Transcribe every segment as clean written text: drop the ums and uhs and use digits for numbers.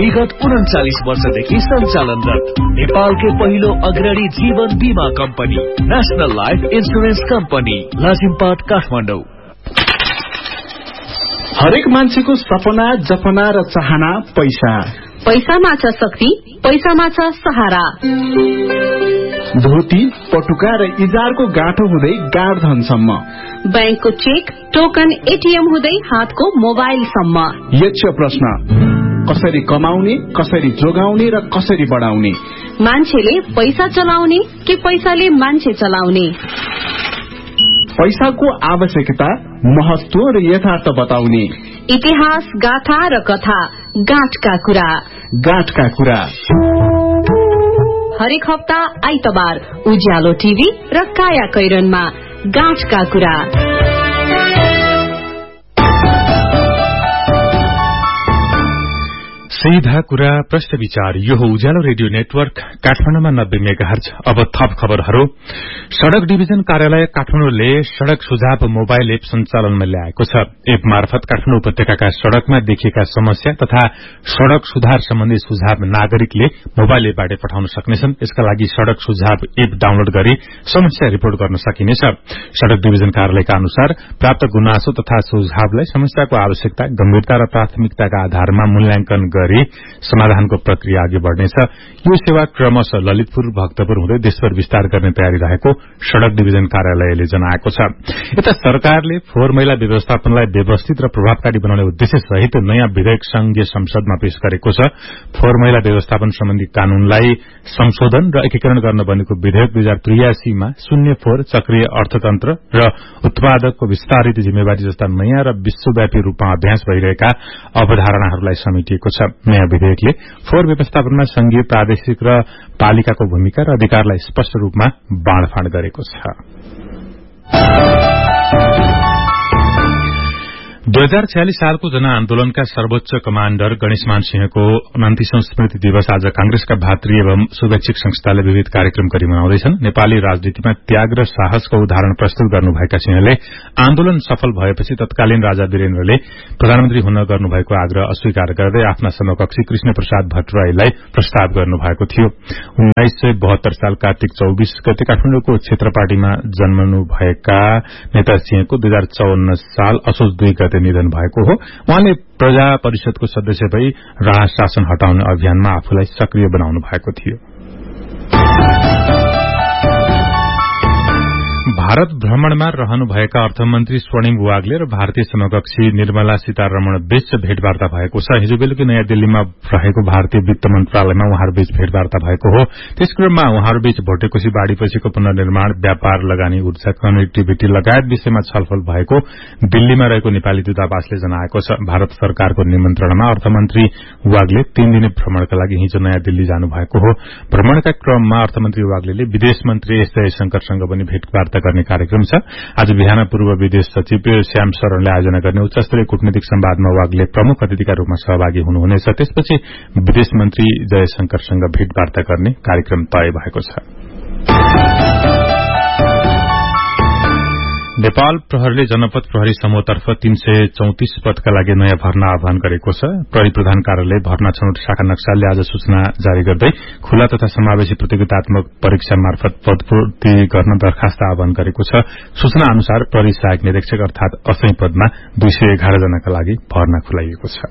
विगत 39 वर्षदेखि सञ्चालनरत नेपालकै पहिलो अग्रणी जीवन बीमा company national life insurance company Lazimpat Kathmandu. हरेक मान्छेको सपना जपना र चाहना पैसा। पैसामा छ शक्ति, पैसामा छ सहारा। धोती पटुका र इजारको गाँठो हुँदै गाडधनसम्म, बैंकको चेक टोकन एटीएम हुँदै हातको मोबाइलसम्म। यक्ष प्रश्न, कसरी कमाउने, कसरी जोगाउने र कसरी बढाउने? मान्छेले पैसा चलाउने कि पैसाले मान्छे चलाउने? पैसाको आवश्यकता, महत्व र यथार्थ बताउने। इतिहास, गाथा र कथा, गाँठका कुरा। गाँठका कुरा हरेक हप्ता आइतबार उज्यालो टिभी र काया कैरनमा गाँठका कुरा। सीधा कुरा प्रश्न विचार। यो हो उज्यालो रेडियो नेटवर्क काठमाडौँमा 90 मेगाहर्ज। अब थप खबरहरू। सड़क डिभिजन कार्यालय काठमाडौँले सड़क सुझाव मोबाइल एप सञ्चालनमा ल्याएको छ। एप मार्फत काठमाडौँ उपत्यकाका सड़कमा देखिएका समस्या तथा सड़क सुधार सम्बन्धी सुझाव नागरिकले मोबाइल एपबाट पठाउन सक्नेछन्। यसका लागि सड़क सुझाव एप डाउनलोड गरी समस्या रिपोर्ट गर्न सकिनेछ। सड़क डिभिजन कार्यालयका अनुसार प्राप्त गुनासो तथा सुझावलाई समस्याको आवश्यकता, गम्भीरता र प्राथमिकताका आधारमा मूल्याङ्कन गरी समाधानको प्रक्रिया अघि बढ़नेछ। यो सेवा क्रमशः ललितपुर, भक्तपुर हुँदै देशभर विस्तार गर्ने तयारी रहेको सड़क डिभिजन कार्यालयले जनाएको छ। यता सरकारले फोहोर मैला व्यवस्थापनलाई व्यवस्थित र प्रभावकारी बनाउने उद्देश्य सहित नयाँ विधेयक संघीय संसदमा पेश गरेको छ। फोहोर मैला व्यवस्थापन सम्बन्धी कानूनलाई संशोधन र एकीकरण गर्न बनेको विधेयक 2083 मा शून्य फोहोर, चक्रीय अर्थतन्त्र र उत्पादकको विस्तारित जिम्मेवारी जस्ता नयाँ र विश्वव्यापी रूपमा अभ्यास भइरहेका अवधारणाहरूलाई समेटिएको छ। नयाँ विधेयकले फोहोर व्यवस्थापनमा संघीय, प्रादेशिक र पालिकाको भूमिका र अधिकारलाई स्पष्ट रूपमा बाँडफाँड गरेको छ। 2046 सालको जनआन्दोलनका सर्वोच्च कमाण्डर गणेशमान सिंहको 29औं स्मृति दिवस आज कांग्रेसका भातृ एवं शुभेच्छुक संस्थाले विविध कार्यक्रम गरी मनाउँदैछन्। नेपाली राजनीतिमा त्याग र साहसको उदाहरण प्रस्तुत गर्नुभएका सिंहले आन्दोलन सफल भएपछि तत्कालीन राजा वीरेन्द्रले प्रधानमन्त्री हुन गर्नुभएको आग्रह अस्वीकार गर्दै आफ्ना समकक्षी कृष्ण प्रसाद भट्टराईलाई प्रस्ताव गर्नुभएको थियो। 1972 साल कार्तिक 24 गते काठमाडौँको क्षेत्रपाटीमा जन्मनुभएका नेता सिंहको 2054 साल असोज 2 गते निधन भएको हो। उहाँले प्रजा परिषदको सदस्य भई राणा शासन हटाउने अभियानमा आफूलाई सक्रिय बनाउनु भएको थियो। भारत भ्रमणमा रहनुभएका अर्थमन्त्री स्वर्णिम वाग्ले र भारतीय समकक्षी निर्मला सीतारमण बीच भेटवार्ता भएको छ। हिजो बेलुकी नयाँ दिल्लीमा रहेको भारतीय वित्त मन्त्रालयमा उहाँहरूबीच भेटवार्ता भएको हो। त्यस क्रममा उहाँहरूबीच भोटेकोशी बाढ़ीपछिको पुनर्निर्माण, व्यापार, लगानी, ऊर्जा, कनेक्टिभिटी लगायत विषयमा छलफल भएको दिल्लीमा रहेको नेपाली दूतावासले जनाएको छ। भारत सरकारको निमन्त्रणामा अर्थमन्त्री वाग्ले 3 दिने भ्रमणका लागि हिजो नयाँ दिल्ली जानुभएको हो। भ्रमणका क्रममा अर्थमन्त्री वाग्ले विदेश मन्त्री एस जयशंकरसँग पनि भेटवार्ता गर्ने कार्यक्रम छ। आज बिहान पूर्व विदेश सचिव श्याम शरणले आयोजना गर्ने उच्चस्तरीय कूटनीतिक संवादमा वाग्ले प्रमुख अतिथिका रूपमा सहभागी हुनुहुनेछ। त्यसपछि विदेश मन्त्री जयशंकरसँग भेटवार्ता गर्ने कार्यक्रम तय भएको छ। नेपाल प्रहरीले जनपद प्रहरी समूहतर्फ 334 पदका लागि नयाँ भर्ना आह्वान गरेको छ। प्रहरी प्रधान कार्यालय भर्ना छनौट शाखा नक्सालले आज सूचना जारी गर्दै खुला तथा समावेशी प्रतियोगितात्मक परीक्षा मार्फत पदपूर्ति गर्न दरखास्त आह्वान गरेको छ। सूचना अनुसार प्रहरी सहायक निरीक्षक अर्थात असै पदमा 211 जनाका लागि भर्ना खुलाइएको छ।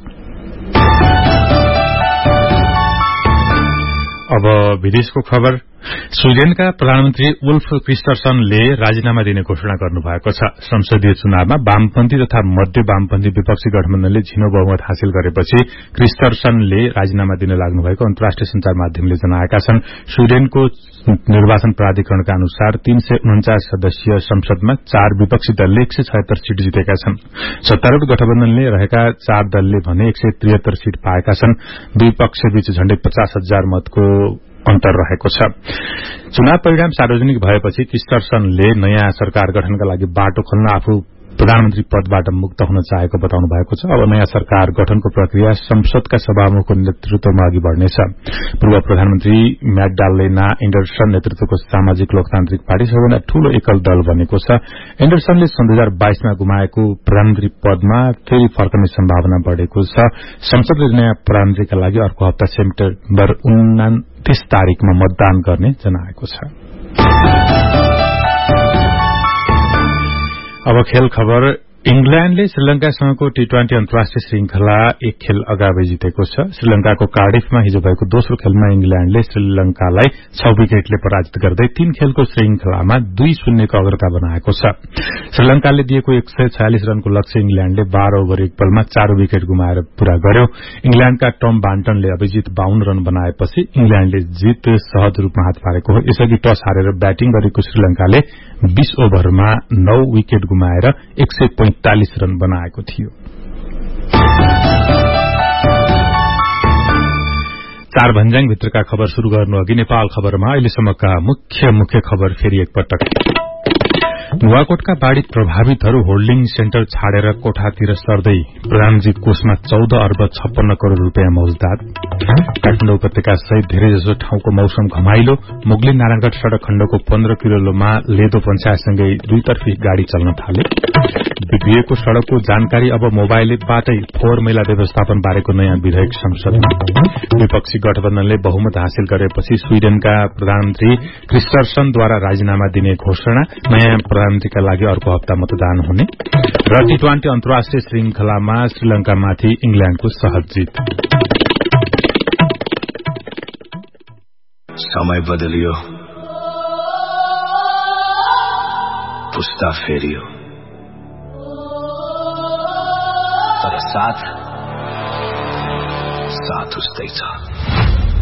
अब विदेशको खबर। स्वीडेनका प्रधानमन्त्री उल्फ क्रिस्टर्सनले राजीनामा दिने घोषणा गर्नुभएको छ। संसदीय चुनावमा वामपन्थी तथा मध्य वामपन्थी विपक्षी गठबन्धनले झिनो बहुमत हासिल गरेपछि क्रिस्टर्सनले राजीनामा दिन लाग्नुभएको अन्तर्राष्ट्रिय संचार माध्यमले जनाएका छन्। स्वीडेनको निर्वाचन प्राधिकरणका अनुसार 349 सदस्यीय संसदमा 4 विपक्षी दलले 176 सीट जितेका छन्। सत्तारूढ़ गठबन्धनले रहेका 4 दलले भने 173 सीट पाएका छन्। दुई पक्षबीच झण्डै 50,000 मतको अन्तर रहेको छ। चुनाव परिणाम सार्वजनिक भएपछि क्रिस्टर्सनले नयाँ सरकार गठनका लागि बाटो खोल्न आफू प्रधानमन्त्री पदबाट मुक्त हुन चाहेको बताउनु भएको छ। अब नयाँ सरकार गठनको प्रक्रिया संसदका सभामुखको नेतृत्वमा अघि बढ्नेछ। पूर्व प्रधानमन्त्री म्याकडलेना एन्डरसन नेतृत्वको सामाजिक लोकतान्त्रिक पार्टी सबैभन्दा ठूलो एकल दल बनेको छ। एन्डरसनले सन् 2022 मा गुमाएको प्रधानमन्त्री पदमा फेरि फर्कने सम्भावना बढ़ेको छ। संसदले नयाँ प्रधानमन्त्रीका लागि अर्को हप्ता सेप्टेम्बर 29 तारिकमा मतदान गर्ने जनाएको छ। अब खेल खबर। इंग्ल्याण्डले श्रीलंकासँगको T20 अन्तर्राष्ट्रिय श्रृंखला एक खेल अगावै जितेको छ। श्रीलंकाको कार्डिफमा हिजो भएको दोस्रो खेलमा इंग्ल्याण्डले श्रीलंकालाई 6 विकेटले पराजित गर्दै 3 खेलको श्रृंखलामा 2-0 को अग्रता बनाएको छ। श्रीलंकाले दिएको 146 रनको लक्ष्य इंग्ल्याण्डले 12 ओभर 1 बलमा 4 विकेट गुमाएर पूरा गर्यो। इंग्ल्याण्डका टम बान्टनले अभिजित 52 रन बनाएपछि इंग्ल्याण्डले जित सहज रूपमा हात पारेको हो। यसअघि टस हारेर ब्याटिङ गरेको श्रीलंकाले 20 ओभरमा 9 विकेट गुमाएर 145 रन बनाएको थियो। 4 भन्ज्याङ भित्रका खबर शुरू गर्नु अघि नेपाल खबरमा अहिलेसम्मका मुख्य खबर फेरि एकपटक। नुवाकोटका बाढ़ी प्रभावितहरू होल्डिङ सेन्टर छाडेर कोठातिर सर्दै प्रधानमन्त्री कोषमा 14 अर्ब 56 करोड़ रूपियाँ मौजदात। काठमाडौँ उपत्यका सहित धेरैजसो ठाउँको मौसम घमाइलो। मुगलिन नारायणगढ़ सड़क खण्डको 15 किलोमा लेदो पञ्चायतसँगै दुईतर्फी गाड़ी चल्न थाले। बिग्रिएको सड़कको जानकारी अब मोबाइल एपबाटै फोहोर मैला व्यवस्थापन बारेको नयाँ विधेयक संसदमा। विपक्षी गठबन्धनले बहुमत हासिल गरेपछि स्वीडेनका प्रधानमन्त्री क्रिस्टर्सनद्वारा राजीनामा दिने घोषणा। नयाँ प्रधानमन्त्रीका लागि अर्को हप्ता मतदान हुने र T20 अन्तर्राष्ट्रिय श्रृंखलामा श्रीलंकामाथि इंग्ल्याण्डको सहज जित। समय बदलियो, पुस्ता फेरियो, तर साथ उस्तै छ।